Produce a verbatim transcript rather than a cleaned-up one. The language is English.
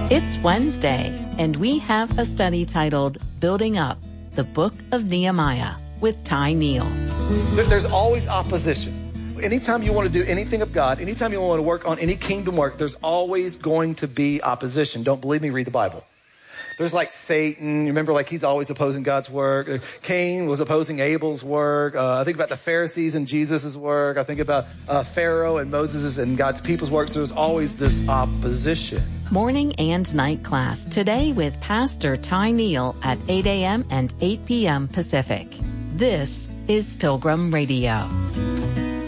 It's Wednesday, and we have a study titled Building Up, the Book of Nehemiah with Ty Neal. There's always opposition. Anytime you want to do anything of God, anytime you want to work on any kingdom work, there's always going to be opposition. Don't believe me? Read the Bible. There's like Satan. Remember, like he's always opposing God's work. Cain was opposing Abel's work. Uh, I think about the Pharisees and Jesus' work. I think about uh, Pharaoh and Moses and God's people's work. So there's always this opposition. Morning and night class today with Pastor Ty Neal at eight a.m. and eight p.m. Pacific. This is Pilgrim Radio.